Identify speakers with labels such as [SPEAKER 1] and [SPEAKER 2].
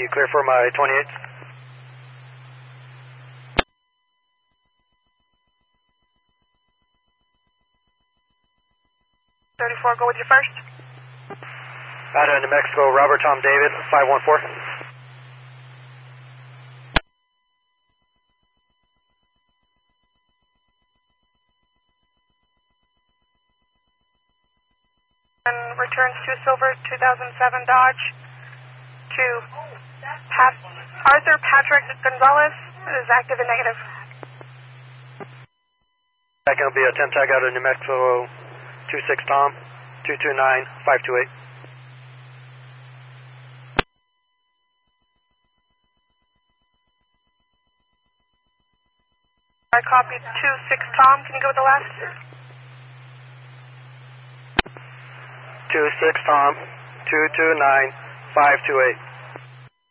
[SPEAKER 1] you clear for my 28th?
[SPEAKER 2] 34, go with your first.
[SPEAKER 1] Out of New Mexico, Robert Tom David, 514.
[SPEAKER 2] And returns to Silver 2007 Dodge to Arthur Patrick Gonzalez. It is active and negative.
[SPEAKER 1] Second will be a 10 tag out of New Mexico, 26 Tom, 229 528.
[SPEAKER 2] I copy 26 Tom. Can you go with the last?
[SPEAKER 1] 26 Tom, 229 528.